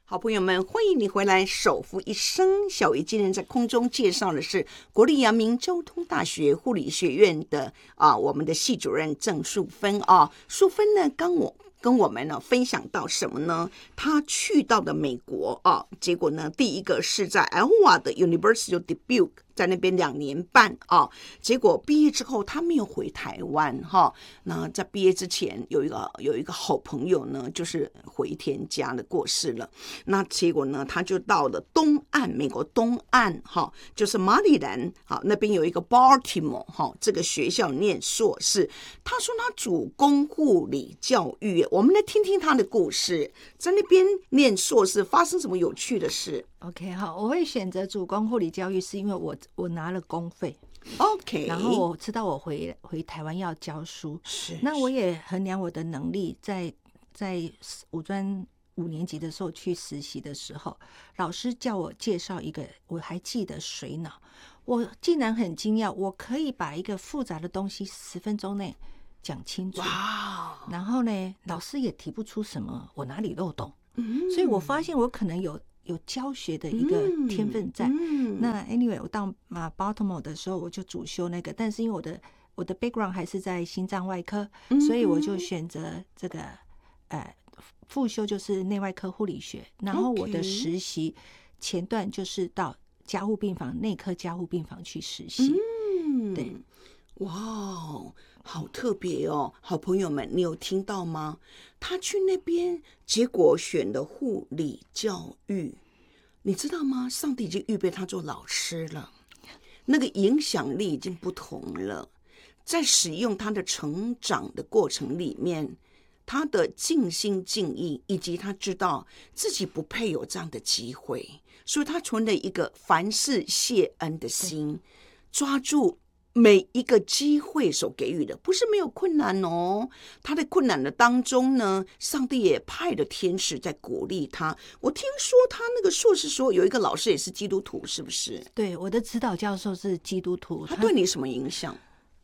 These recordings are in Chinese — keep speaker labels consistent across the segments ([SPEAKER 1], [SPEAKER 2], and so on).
[SPEAKER 1] 好朋友们，欢迎你回来。手扶一生，小鱼今天在空中介绍的是国立阳明交通大学护理学院的我们的系主任郑淑芬淑芬呢跟我们呢分享到什么呢？他去到的美国结果呢，第一个是在 Iowa 的 University of Dubuque， 在那边2年半结果毕业之后他没有回台湾那在毕业之前有一个好朋友呢，就是回天家的过世了。那结果呢，他就到了东岸，美国东岸就是马里兰那边有一个 Baltimore 这个学校念硕士。他说他主攻护理教育，我们来听听他的故事，在那边念硕士发生什么有趣的事。
[SPEAKER 2] OK， 好，我会选择主攻护理教育，是因为我拿了公费
[SPEAKER 1] ，OK，
[SPEAKER 2] 然后我知道我回台湾要教书，那我也衡量我的能力，在五专5年级的时候去实习的时候，老师叫我介绍一个，我还记得水脑，我竟然很惊讶，我可以把一个复杂的东西10分钟内讲清楚，然后呢，老师也提不出什么我哪里漏洞，所以我发现我可能有教学的一个天分在。那 anyway， 我到Baltimore 的时候，我就主修那个，但是因为我的 background 还是在心脏外科，所以我就选择这个副修就是内外科护理学。然后我的实习前段就是到加护病房、内科加护病房去实习。对，
[SPEAKER 1] 哇，好特别哦！好朋友们，你有听到吗？他去那边，结果选了护理教育，你知道吗？上帝已经预备他做老师了，那个影响力已经不同了。在使用他的成长的过程里面，他的尽心尽意，以及他知道自己不配有这样的机会，所以他存了一个凡事谢恩的心，抓住每一个机会所给予的，不是没有困难哦。他在困难的当中呢，上帝也派了天使在鼓励他。我听说他那个硕士时候有一个老师也是基督徒，是不是？
[SPEAKER 2] 对，我的指导教授是基督徒。
[SPEAKER 1] 他对你什么影响？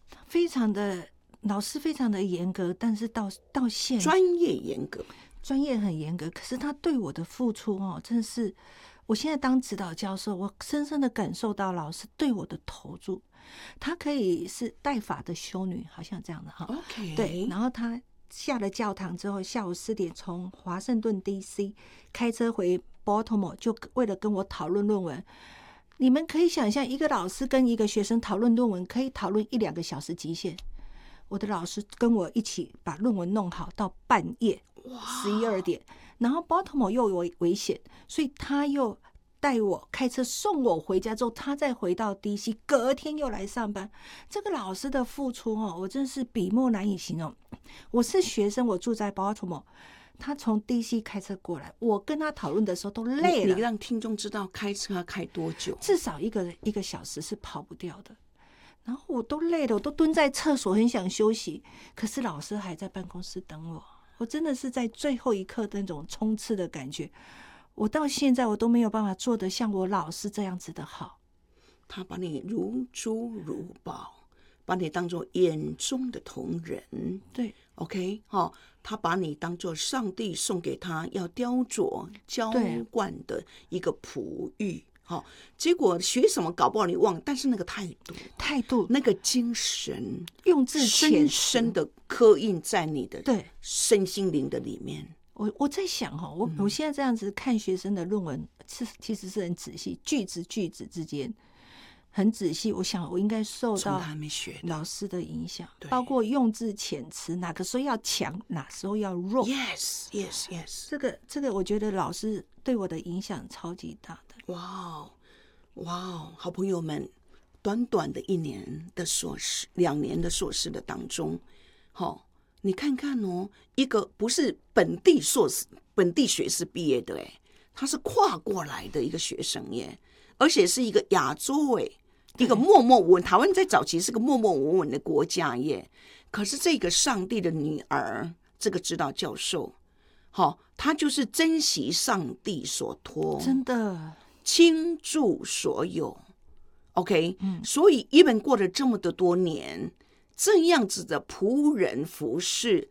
[SPEAKER 2] 老师非常的严格，但是到现在
[SPEAKER 1] 专业严格，
[SPEAKER 2] 专业很严格，可是他对我的付出真是，我现在当指导教授，我深深的感受到老师对我的投注。她可以是带法的修女，好像这样的
[SPEAKER 1] OK，
[SPEAKER 2] 对。然后她下了教堂之后，下午4点从华盛顿 DC 开车回 Baltimore， 就为了跟我讨论论文。你们可以想象，一个老师跟一个学生讨论论文，可以讨论1-2个小时极限。我的老师跟我一起把论文弄好到半夜11、12点，然后 Baltimore 又有危险，所以他又带我开车送我回家之后，他再回到 DC， 隔天又来上班。这个老师的付出我真是笔墨难以形容。我是学生，我住在 Baltimore， 他从 DC 开车过来，我跟他讨论的时候都累了。
[SPEAKER 1] 你让听众知道开车要开多久？
[SPEAKER 2] 至少一个小时是跑不掉的。然后我都累了，我都蹲在厕所很想休息，可是老师还在办公室等我。我真的是在最后一刻的那种冲刺的感觉，我到现在我都没有办法做得像我老师这样子的好。
[SPEAKER 1] 他把你如珠如宝，把你当作眼中的瞳人。
[SPEAKER 2] 对
[SPEAKER 1] ，OK， 他把你当作上帝送给他要雕琢浇灌的一个璞玉。结果学什么搞不好你忘，但是那个态度那个精神
[SPEAKER 2] 用字
[SPEAKER 1] 深深的刻印在你的身心灵的里面。
[SPEAKER 2] 我在想我现在这样子看学生的论文其实是很仔细，句子之间很仔细。我想我应该受到老师的影响，包括用字遣词，哪个时候要强，哪时候要弱。
[SPEAKER 1] Yes。
[SPEAKER 2] 这个我觉得老师对我的影响超级大的。
[SPEAKER 1] 哇，好朋友们，短短的1年的硕士，2年的硕士的当中，你看看一个不是本地学士毕业的他是跨过来的一个学生耶，而且是一个亚洲一个默默无闻，台湾在早期是个默默无闻的国家耶。可是这个上帝的女儿，这个指导教授，他就是珍惜上帝所托，
[SPEAKER 2] 真的
[SPEAKER 1] 倾注所有。OK，所以一本过了这么的多年，这样子的仆人服侍，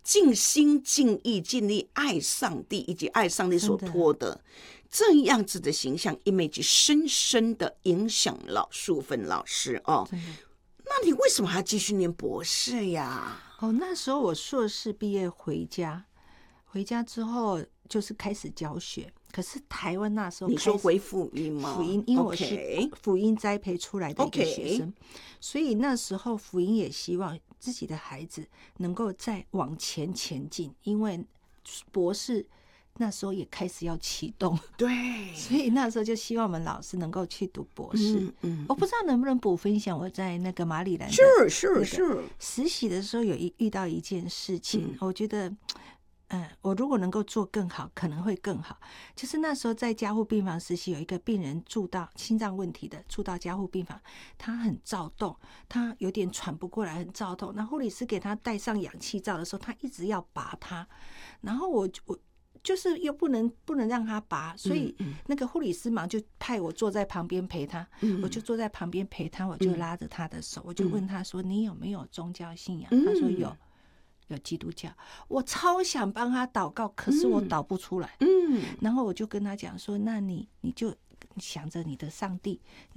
[SPEAKER 1] 尽心尽意尽力爱上帝以及爱上帝所托的这样子的形象 image 深深的影响了淑芬老师哦。那你为什么还要继续念博士呀？
[SPEAKER 2] 那时候我硕士毕业回家之后就是开始教学。可是台湾那时候
[SPEAKER 1] 你说回福音吗？
[SPEAKER 2] 福音，因为我是福音栽培出来的一个学生，所以那时候福音也希望自己的孩子能够再往前进，因为博士那时候也开始要启动，
[SPEAKER 1] 对，
[SPEAKER 2] 所以那时候就希望我们老师能够去读博士。我不知道能不能补分享我在那个马里兰
[SPEAKER 1] 是
[SPEAKER 2] 实习的时候遇到一件事情，我觉得我如果能够做更好，可能会更好。就是那时候在加护病房实习，有一个病人住到心脏问题的，住到加护病房，他很躁动，他有点喘不过来，很躁动。那护理师给他戴上氧气罩的时候，他一直要拔他，然后我就是又不能让他拔，所以那个护理师忙就派我坐在旁边陪他，我就坐在旁边陪他，我就拉着他的手，我就问他说：“你有没有宗教信仰？”他说有基督教。我超想帮他祷告，可是我祷不出来。然后我就跟他讲说：“那你就想着你的上帝，